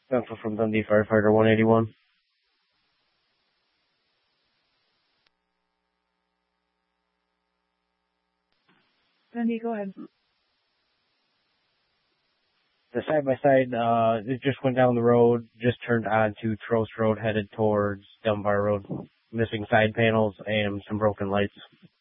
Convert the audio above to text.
Central from Dundee Firefighter 181. Dundee, go ahead. The side-by-side, it just went down the road, just turned onto Trost Road, headed towards Dunbar Road. Missing side panels and some broken lights.